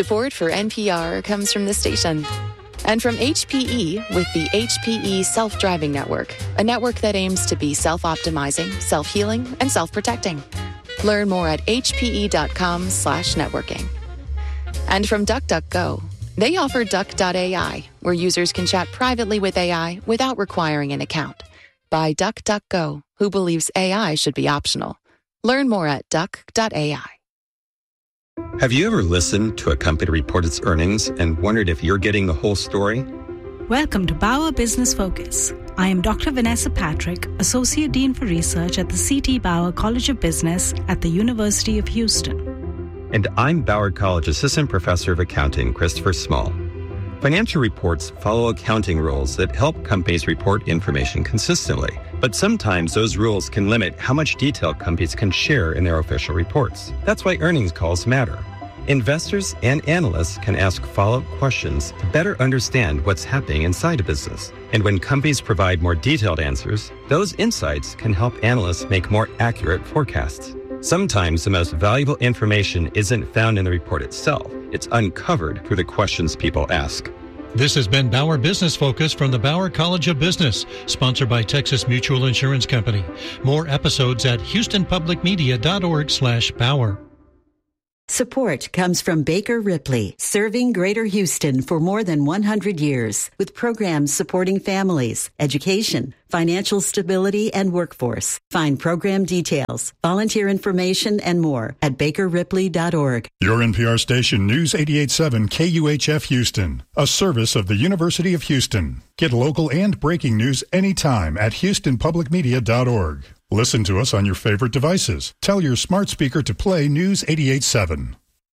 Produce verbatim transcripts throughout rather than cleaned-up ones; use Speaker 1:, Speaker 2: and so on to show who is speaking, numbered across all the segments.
Speaker 1: Support for N P R comes from the station. And from H P E with the H P E Self-Driving Network, a network that aims to be self-optimizing, self-healing, and self-protecting. Learn more at hpe.com slash networking. And from DuckDuckGo, they offer Duck dot A I, where users can chat privately with A I without requiring an account. By DuckDuckGo, who believes A I should be optional. Learn more at duck dot A I.
Speaker 2: Have you ever listened to a company report its earnings and wondered if you're getting the whole story?
Speaker 3: Welcome to Bauer Business Focus. I am Doctor Vanessa Patrick, Associate Dean for Research at the C T Bauer College of Business at the University of Houston.
Speaker 2: And I'm Bauer College Assistant Professor of Accounting, Christopher Small. Financial reports follow accounting rules that help companies report information consistently. But sometimes those rules can limit how much detail companies can share in their official reports. That's why earnings calls matter. Investors and analysts can ask follow-up questions to better understand what's happening inside a business. And when companies provide more detailed answers, those insights can help analysts make more accurate forecasts. Sometimes the most valuable information isn't found in the report itself. It's uncovered through the questions people ask.
Speaker 4: This has been Bauer Business Focus from the Bauer College of Business, sponsored by Texas Mutual Insurance Company. More episodes at houstonpublicmedia.org slash Bauer.
Speaker 5: Support comes from Baker Ripley, serving Greater Houston for more than one hundred years, with programs supporting families, education, financial stability, and workforce. Find program details, volunteer information, and more at baker ripley dot org.
Speaker 6: Your N P R station, News eighty-eight point seven K U H F Houston, a service of the University of Houston. Get local and breaking news anytime at houston public media dot org. Listen to us on your favorite devices. Tell your smart speaker to play News eighty-eight point seven.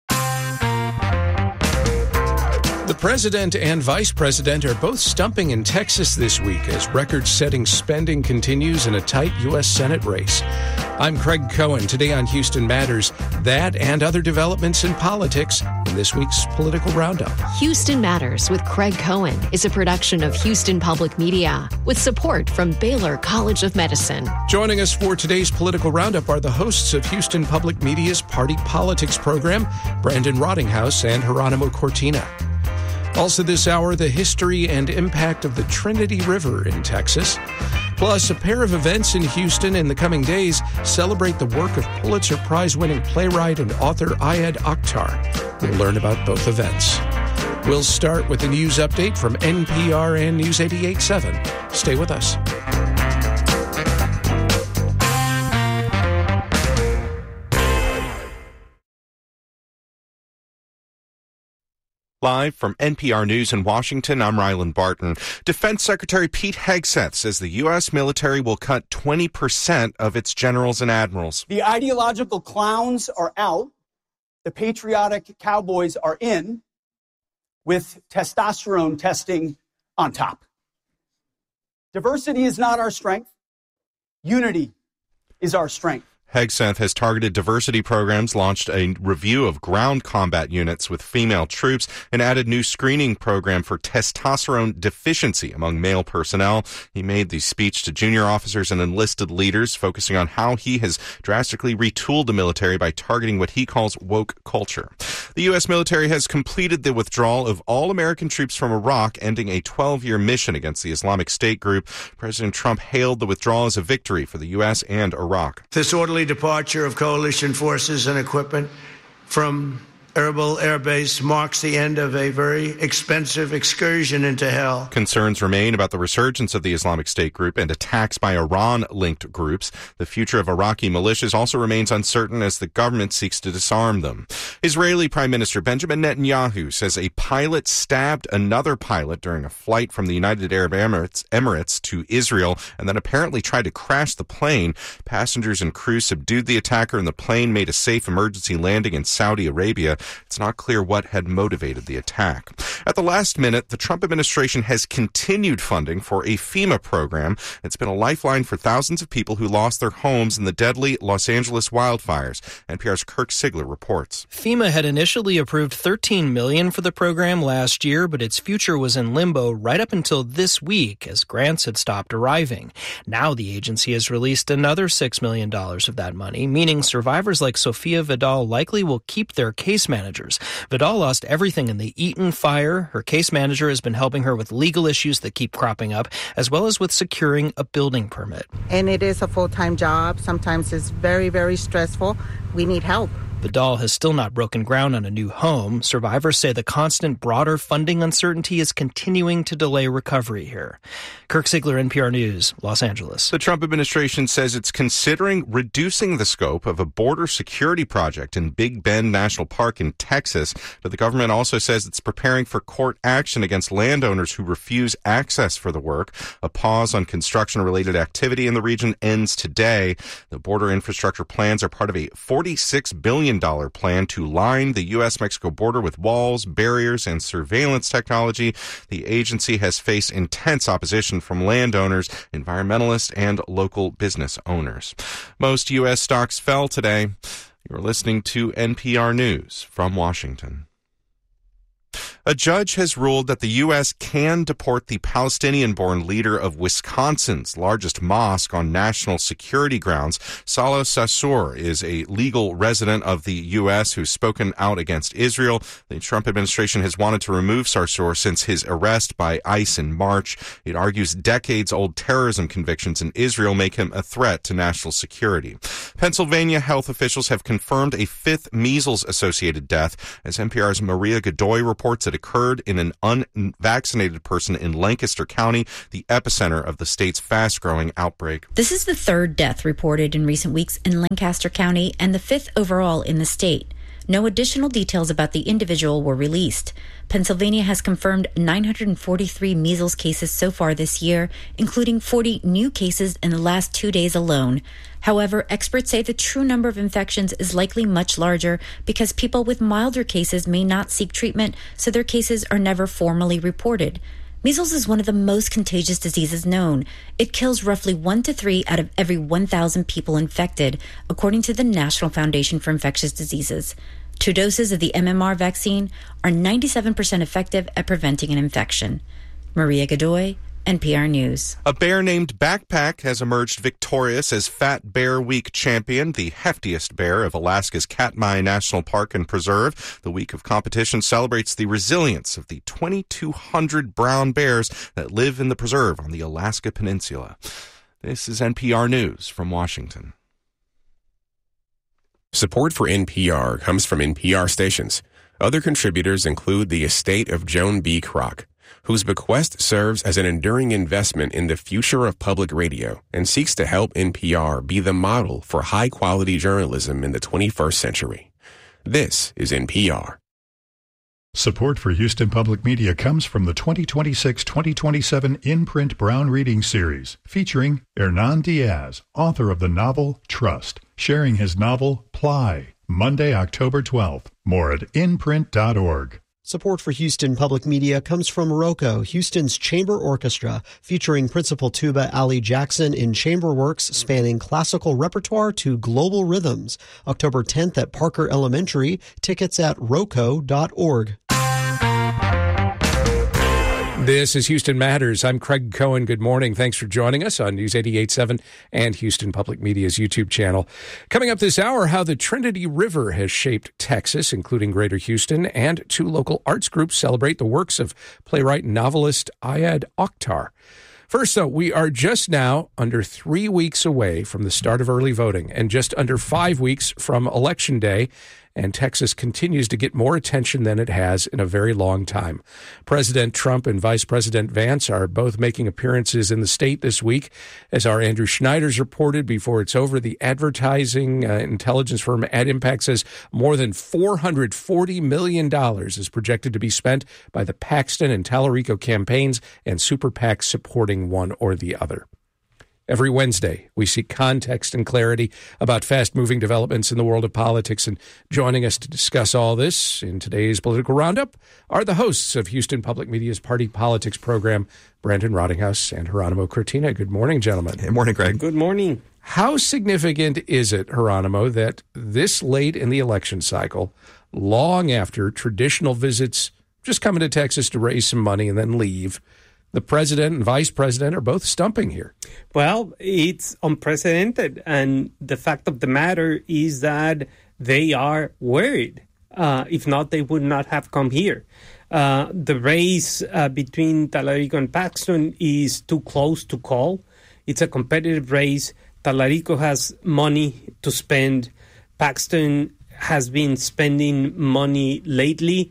Speaker 7: The president and vice president are both stumping in Texas this week as record-setting spending continues in a tight U S Senate race. I'm Craig Cohen. Today on Houston Matters, that and other developments in politics in this week's Political Roundup.
Speaker 8: Houston Matters with Craig Cohen is a production of Houston Public Media with support from Baylor College of Medicine.
Speaker 7: Joining us for today's Political Roundup are the hosts of Houston Public Media's Party Politics program, Brandon Rottinghouse and Geronimo Cortina. Also this hour, the history and impact of the Trinity River in Texas. Plus, a pair of events in Houston in the coming days celebrate the work of Pulitzer Prize-winning playwright and author Ayad Akhtar. We'll learn about both events. We'll start with a news update from N P R and News eighty-eight point seven. Stay with us.
Speaker 9: Live from N P R News in Washington, I'm Ryland Barton. Defense Secretary Pete Hegseth says the U S military will cut twenty percent of its generals and admirals.
Speaker 10: The ideological clowns are out. The patriotic cowboys are in, with testosterone testing on top. Diversity is not our strength. Unity is our strength.
Speaker 9: Hegseth has targeted diversity programs, launched a review of ground combat units with female troops, and added new screening program for testosterone deficiency among male personnel. He made the speech to junior officers and enlisted leaders, focusing on how he has drastically retooled the military by targeting what he calls woke culture. The U S military has completed the withdrawal of all American troops from Iraq, ending a twelve-year mission against the Islamic State group. President Trump hailed the withdrawal as a victory for the U S and Iraq.
Speaker 11: This orderly departure of coalition forces and equipment from Erbil Air Base marks the end of a very expensive excursion into hell.
Speaker 9: Concerns remain about the resurgence of the Islamic State group and attacks by Iran-linked groups. The future of Iraqi militias also remains uncertain as the government seeks to disarm them. Israeli Prime Minister Benjamin Netanyahu says a pilot stabbed another pilot during a flight from the United Arab Emirates, Emirates to Israel and then apparently tried to crash the plane. Passengers and crew subdued the attacker and the plane made a safe emergency landing in Saudi Arabia. It's not clear what had motivated the attack. At the last minute, the Trump administration has continued funding for a FEMA program. It's been a lifeline for thousands of people who lost their homes in the deadly Los Angeles wildfires. N P R's Kirk Sigler reports.
Speaker 12: FEMA had initially approved thirteen million dollars for the program last year, but its future was in limbo right up until this week as grants had stopped arriving. Now the agency has released another six million dollars of that money, meaning survivors like Sofia Vidal likely will keep their case managers. Vidal lost everything in the Eaton fire. Her case manager has been helping her with legal issues that keep cropping up, as well as with securing a building permit.
Speaker 13: And it is a full-time job. Sometimes it's very, very stressful. We need help.
Speaker 12: Vidal has still not broken ground on a new home. Survivors say the constant broader funding uncertainty is continuing to delay recovery here. Kirk Siegler, N P R News, Los Angeles.
Speaker 9: The Trump administration says it's considering reducing the scope of a border security project in Big Bend National Park in Texas, but the government also says it's preparing for court action against landowners who refuse access for the work. A pause on construction-related activity in the region ends today. The border infrastructure plans are part of a forty-six billion dollars plan to line the U S Mexico border with walls, barriers, and surveillance technology. The agency has faced intense opposition from landowners, environmentalists, and local business owners. Most U S stocks fell today. You're listening to N P R News from Washington. A judge has ruled that the U S can deport the Palestinian-born leader of Wisconsin's largest mosque on national security grounds. Salah Sarsour is a legal resident of the U S who's spoken out against Israel. The Trump administration has wanted to remove Sarsour since his arrest by ICE in March. It argues decades-old terrorism convictions in Israel make him a threat to national security. Pennsylvania health officials have confirmed a fifth measles-associated death, as N P R's Maria Godoy reports it occurred in an unvaccinated person in Lancaster County, the epicenter of the state's fast-growing outbreak.
Speaker 14: This is the third death reported in recent weeks in Lancaster County and the fifth overall in the state. No additional details about the individual were released. Pennsylvania has confirmed nine hundred forty-three measles cases so far this year, including forty new cases in the last two days alone. However, experts say the true number of infections is likely much larger because people with milder cases may not seek treatment, so their cases are never formally reported. Measles is one of the most contagious diseases known. It kills roughly one to three out of every one thousand people infected, according to the National Foundation for Infectious Diseases. Two doses of the M M R vaccine are ninety-seven percent effective at preventing an infection. Maria Godoy, N P R News.
Speaker 9: A bear named Backpack has emerged victorious as Fat Bear Week champion, the heftiest bear of Alaska's Katmai National Park and Preserve. The week of competition celebrates the resilience of the twenty-two hundred brown bears that live in the preserve on the Alaska Peninsula. This is N P R News from Washington.
Speaker 15: Support for N P R comes from N P R stations. Other contributors include the estate of Joan B. Kroc, whose bequest serves as an enduring investment in the future of public radio and seeks to help N P R be the model for high-quality journalism in the twenty-first century. This is N P R.
Speaker 6: Support for Houston Public Media comes from the twenty twenty-six twenty twenty-seven In-Print Brown Reading Series, featuring Hernan Diaz, author of the novel Trust, sharing his novel Ply, Monday, October twelfth. More at in print dot org.
Speaker 16: Support for Houston Public Media comes from ROCO, Houston's chamber orchestra, featuring principal tuba Ali Jackson in chamber works spanning classical repertoire to global rhythms. October tenth at Parker Elementary. Tickets at roco dot org.
Speaker 7: This is Houston Matters. I'm Craig Cohen. Good morning. Thanks for joining us on News eighty-eight point seven and Houston Public Media's YouTube channel. Coming up this hour, how the Trinity River has shaped Texas, including Greater Houston, and two local arts groups celebrate the works of playwright and novelist Ayad Akhtar. First, though, we are just now under three weeks away from the start of early voting and just under five weeks from Election Day, and Texas continues to get more attention than it has in a very long time. President Trump and Vice President Vance are both making appearances in the state this week. As our Andrew Schneider's reported before it's over, the advertising uh, intelligence firm AdImpact says more than four hundred forty million dollars is projected to be spent by the Paxton and Tallarico campaigns and super PACs supporting one or the other. Every Wednesday, we seek context and clarity about fast-moving developments in the world of politics. And joining us to discuss all this in today's Political Roundup are the hosts of Houston Public Media's Party Politics program, Brandon Rottinghouse and Geronimo Cortina. Good morning, gentlemen.
Speaker 2: Good morning, Greg.
Speaker 17: Good morning.
Speaker 7: How significant is it, Geronimo, that this late in the election cycle, long after traditional visits, just coming to Texas to raise some money and then leave, the president and vice president are both stumping here?
Speaker 17: Well, it's unprecedented. And the fact of the matter is that they are worried Uh, if not, they would not have come here. Uh, the race uh, between Tallarico and Paxton is too close to call. It's a competitive race. Tallarico has money to spend. Paxton has been spending money lately.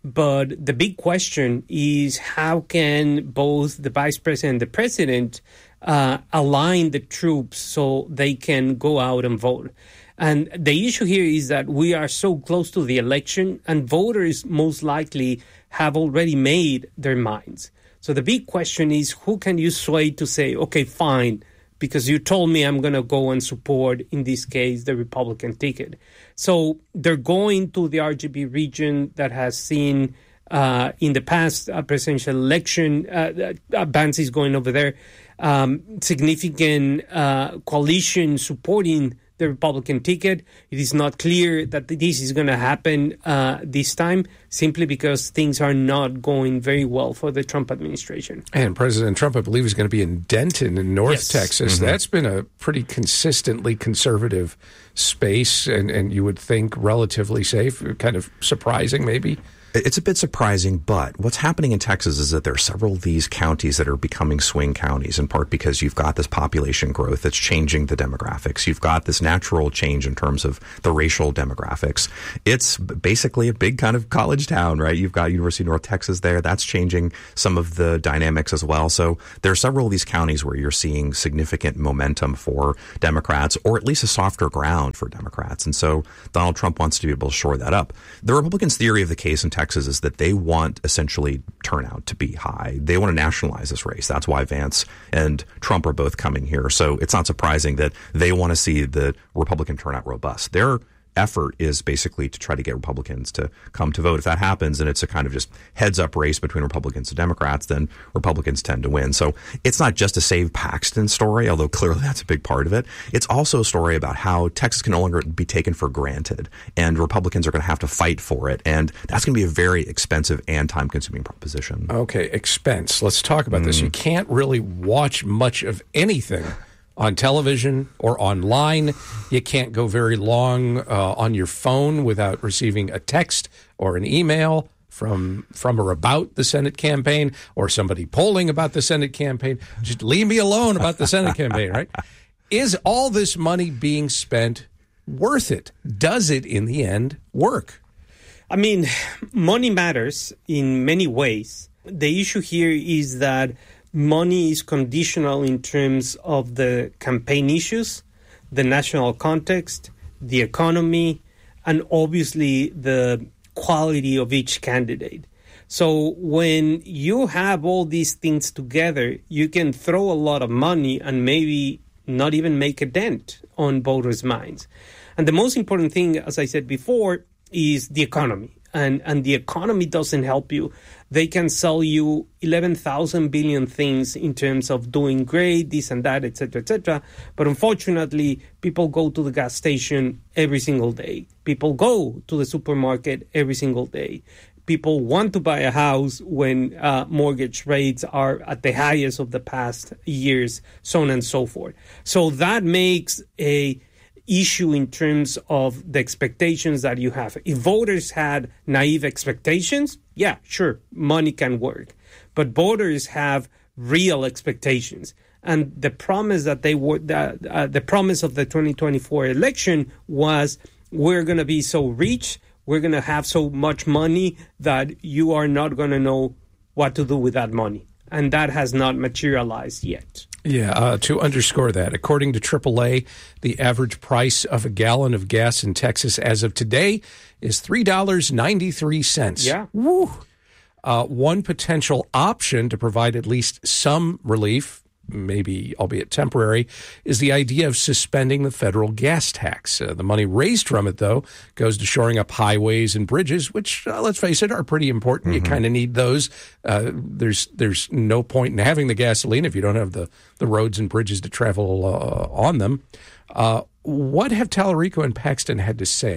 Speaker 17: But the big question is how can both the vice president and the president uh, align the troops so they can go out and vote? And the issue here is that we are so close to the election, and voters most likely have already made their minds. So the big question is, who can you sway to say, okay, fine, because you told me I'm going to go and support, in this case, the Republican ticket. So they're going to the R G B region that has seen uh, in the past uh, presidential election, uh, uh, Vance is going over there, um, significant uh, coalition supporting the Republican ticket. It is not clear that this is going to happen uh, this time, simply because things are not going very well for the Trump administration.
Speaker 7: And President Trump, I believe, is going to be in Denton in North
Speaker 17: Yes.
Speaker 7: Texas.
Speaker 17: Mm-hmm.
Speaker 7: That's been a pretty consistently conservative space, and, and you would think relatively safe, kind of surprising maybe.
Speaker 18: It's a bit surprising, but what's happening in Texas is that there are several of these counties that are becoming swing counties, in part because you've got this population growth that's changing the demographics. You've got this natural change in terms of the racial demographics. It's basically a big kind of college town, right? You've got University of North Texas there. That's changing some of the dynamics as well. So there are several of these counties where you're seeing significant momentum for Democrats, or at least a softer ground for Democrats. And so Donald Trump wants to be able to shore that up. The Republicans' theory of the case in Texas is that they want essentially turnout to be high. They want to nationalize this race. That's why Vance and Trump are both coming here. So it's not surprising that they want to see the Republican turnout robust. Their effort is basically to try to get Republicans to come to vote. If that happens and it's a kind of just heads-up race between Republicans and Democrats, then Republicans tend to win. So it's not just a Save Paxton story, although clearly that's a big part of it. It's also a story about how Texas can no longer be taken for granted, and Republicans are going to have to fight for it. And that's going to be a very expensive and time-consuming proposition.
Speaker 7: Okay, expense. Let's talk about mm. this. You can't really watch much of anything on television or online. You can't go very long uh, on your phone without receiving a text or an email from from or about the Senate campaign, or somebody polling about the Senate campaign. Just leave me alone about the Senate campaign, right? Is all this money being spent worth it? Does it, in the end, work?
Speaker 17: I mean, money matters in many ways. The issue here is that money is conditional in terms of the campaign issues, the national context, the economy, and obviously the quality of each candidate. So when you have all these things together, you can throw a lot of money and maybe not even make a dent on voters' minds. And the most important thing, as I said before, is the economy. And and the economy doesn't help you. They can sell you eleven thousand billion things in terms of doing great, this and that, et cetera, et cetera. But unfortunately, people go to the gas station every single day. People go to the supermarket every single day. People want to buy a house when uh, mortgage rates are at the highest of the past years, so on and so forth. So that makes a issue in terms of the expectations that you have. If voters had naive expectations, yeah, sure, money can work. But voters have real expectations. And the promise that they were, the, uh, the promise of the twenty twenty-four election was, we're going to be so rich, we're going to have so much money that you are not going to know what to do with that money. And that has not materialized yet.
Speaker 7: Yeah, uh, to underscore that, according to triple A, the average price of a gallon of gas in Texas as of today is three dollars and ninety-three cents.
Speaker 17: Yeah.
Speaker 7: Woo. Uh, one potential option to provide at least some relief, maybe albeit temporary, is the idea of suspending the federal gas tax. Uh, the money raised from it, though, goes to shoring up highways and bridges, which, uh, let's face it, are pretty important. Mm-hmm. You kind of need those. Uh, there's there's no point in having the gasoline if you don't have the, the roads and bridges to travel uh, on them. Uh, what have Tallarico and Paxton had to say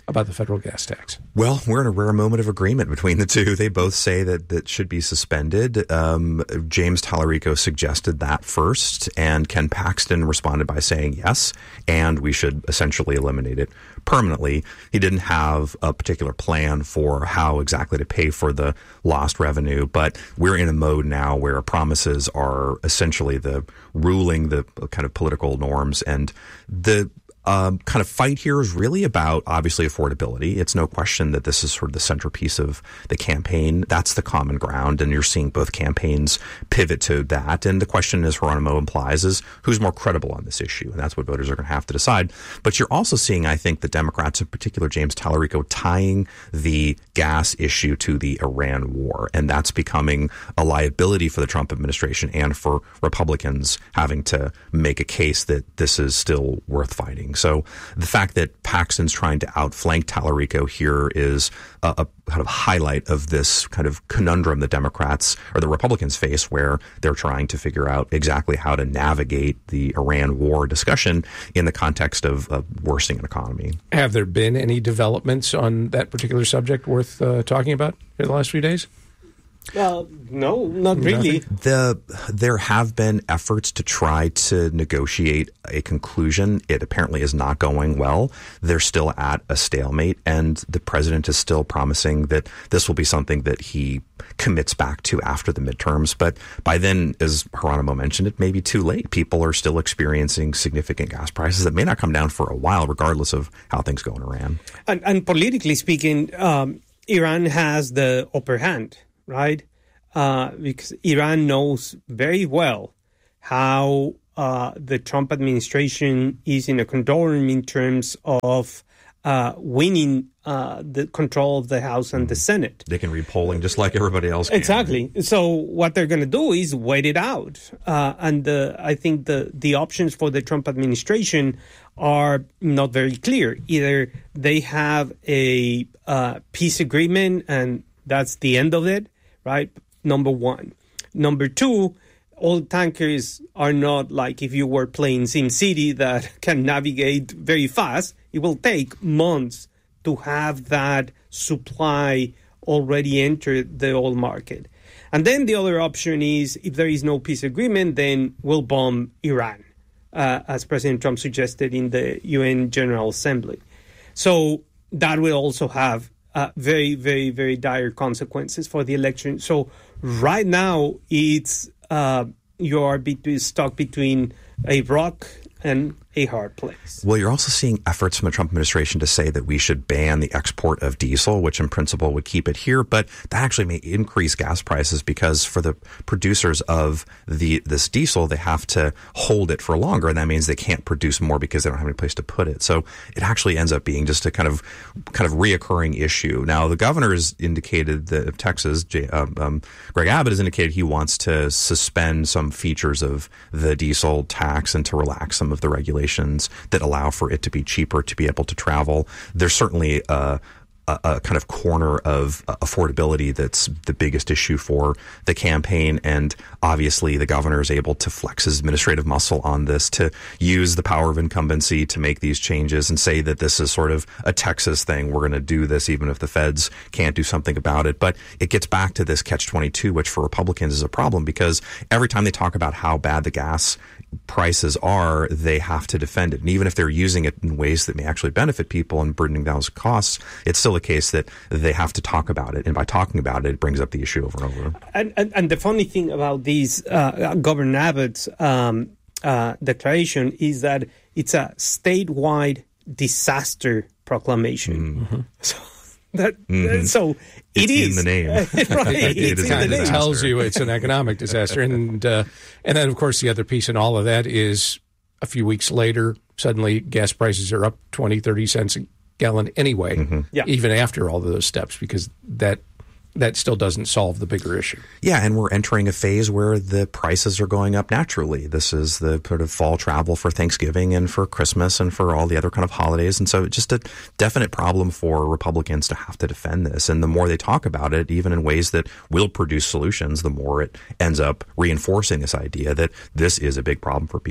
Speaker 7: about the federal gas tax?
Speaker 18: Well, we're in a rare moment of agreement between the two. They both say that that should be suspended. Um, James Tallarico suggested that first, and Ken Paxton responded by saying yes, and we should essentially eliminate it permanently. He didn't have a particular plan for how exactly to pay for the lost revenue, but we're in a mode now where promises are essentially the ruling the kind of political norms, and the Um, kind of fight here is really about, obviously, affordability. It's no question that this is sort of the centerpiece of the campaign. That's the common ground, and you're seeing both campaigns pivot to that. And the question, as Geronimo implies, is who's more credible on this issue? And that's what voters are going to have to decide. But you're also seeing, I think, the Democrats, in particular James Tallarico, tying the gas issue to the Iran war. And that's becoming a liability for the Trump administration and for Republicans having to make a case that this is still worth fighting. So the fact that Paxton's trying to outflank Tallarico here is a, a kind of highlight of this kind of conundrum the Democrats or the Republicans face, where they're trying to figure out exactly how to navigate the Iran war discussion in the context of a worsening economy.
Speaker 7: Have there been any developments on that particular subject worth uh, talking about in the last few days?
Speaker 17: Well, no, not really.
Speaker 18: The there have been efforts to try to negotiate a conclusion. It apparently is not going well. They're still at a stalemate, and the president is still promising that this will be something that he commits back to after the midterms. But by then, as Geronimo mentioned, it may be too late. People are still experiencing significant gas prices that may not come down for a while, regardless of how things go in Iran.
Speaker 17: And, and politically speaking, um, Iran has the upper hand. Right? Uh, because Iran knows very well how uh, the Trump administration is in a conundrum in terms of uh, winning uh, the control of the House and the Senate.
Speaker 18: They can read polling just like everybody else can.
Speaker 17: Exactly. So what they're going to do is wait it out. Uh, and uh, I think the, the options for the Trump administration are not very clear. Either they have a uh, peace agreement and that's the end of it. Right? Number one. Number two, all tankers are not like if you were playing SimCity that can navigate very fast. It will take months to have that supply already enter the oil market. And then the other option is if there is no peace agreement, then we'll bomb Iran, uh, as President Trump suggested in the U N General Assembly. So that will also have Uh, very, very, very dire consequences for the election. So right now, it's uh, you are between, stuck between a rock and a hard place.
Speaker 18: Well, you're also seeing efforts from the Trump administration to say that we should ban the export of diesel, which in principle would keep it here, but that actually may increase gas prices because for the producers of the this diesel, they have to hold it for longer, and that means they can't produce more because they don't have any place to put it. So it actually ends up being just a kind of kind of reoccurring issue. Now, the governor has indicated that of Texas, J, um, um, Greg Abbott has indicated he wants to suspend some features of the diesel tax and to relax some of the regulations that allow for it to be cheaper to be able to travel. There's certainly a, a, a kind of corner of affordability that's the biggest issue for the campaign. And obviously the governor is able to flex his administrative muscle on this, to use the power of incumbency to make these changes and say that this is sort of a Texas thing. We're going to do this even if the feds can't do something about it. But it gets back to this catch twenty-two, which for Republicans is a problem because every time they talk about how bad the gas prices are, they have to defend it. And even if they're using it in ways that may actually benefit people and burdening down those costs, it's still a case that they have to talk about it. And by talking about it, it brings up the issue over and over.
Speaker 17: And, and, and the funny thing about these uh, Governor Abbott's um, uh, declaration is that it's a statewide disaster proclamation. Mm-hmm. So that mm-hmm. so it
Speaker 18: it's
Speaker 17: is
Speaker 18: in the name.
Speaker 17: Right.
Speaker 7: it
Speaker 17: It's
Speaker 7: it
Speaker 17: in the
Speaker 7: name. tells you it's an economic disaster, and uh, and then of course the other piece in all of that is a few weeks later, suddenly gas prices are up twenty, thirty cents a gallon anyway, mm-hmm. yeah. even after all of those steps, because that that still doesn't solve the bigger issue.
Speaker 18: Yeah, and we're entering a phase where the prices are going up naturally. This is the sort of fall travel for Thanksgiving and for Christmas and for all the other kind of holidays. And so it's just a definite problem for Republicans to have to defend this. And the more they talk about it, even in ways that will produce solutions, the more it ends up reinforcing this idea that this is a big problem for people.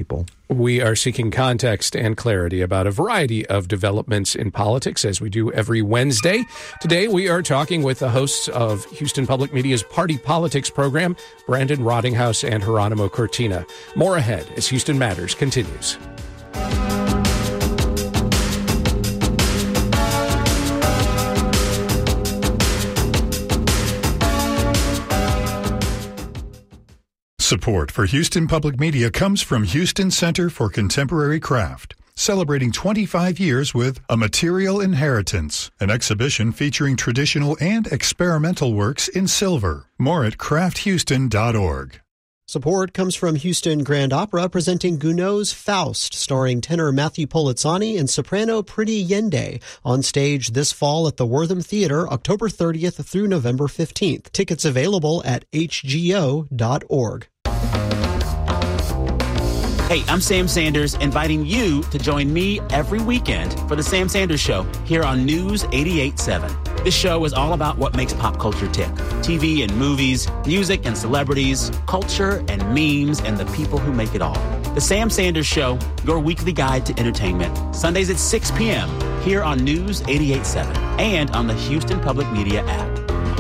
Speaker 7: We are seeking context and clarity about a variety of developments in politics, as we do every Wednesday. Today, we are talking with the hosts of Houston Public Media's Party Politics program, Brandon Rottinghouse and Geronimo Cortina. More ahead as Houston Matters continues.
Speaker 6: Support for Houston Public Media comes from Houston Center for Contemporary Craft, celebrating twenty-five years with A Material Inheritance, an exhibition featuring traditional and experimental works in silver. More at craft houston dot org.
Speaker 16: Support comes from Houston Grand Opera presenting Gounod's Faust, starring tenor Matthew Polizzani and soprano Pretty Yende, on stage this fall at the Wortham Theater, October thirtieth through November fifteenth. Tickets available at h g o dot org.
Speaker 19: Hey, I'm Sam Sanders, inviting you to join me every weekend for the Sam Sanders Show here on News eighty-eight point seven. This show is all about what makes pop culture tick. T V and movies, music and celebrities, culture and memes, and the people who make it all. The Sam Sanders Show, your weekly guide to entertainment. Sundays at six p.m. here on News eighty-eight point seven and on the Houston Public Media app.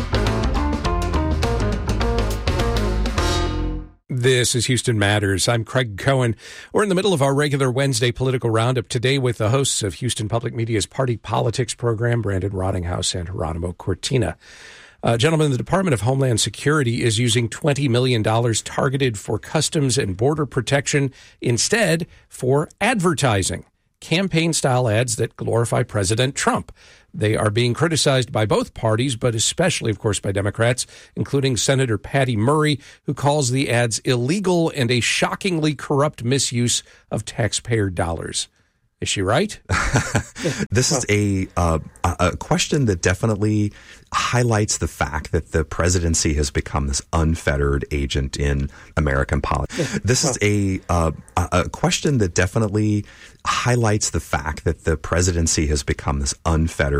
Speaker 7: This is Houston Matters. I'm Craig Cohen. We're in the middle of our regular Wednesday political roundup today with the hosts of Houston Public Media's Party Politics program, Brandon Rottinghouse and Geronimo Cortina. Uh, gentlemen, the Department of Homeland Security is using twenty million dollars targeted for Customs and Border Protection instead for advertising, campaign-style ads that glorify President Trump. They are being criticized by both parties, but especially, of course, by Democrats, including Senator Patty Murray, who calls the ads illegal and a shockingly corrupt misuse of taxpayer dollars. Is she right?
Speaker 18: This is a, uh, a question that definitely highlights the fact that the presidency has become this unfettered agent in American politics. This is a, uh, a question that definitely highlights the fact that the presidency has become this unfettered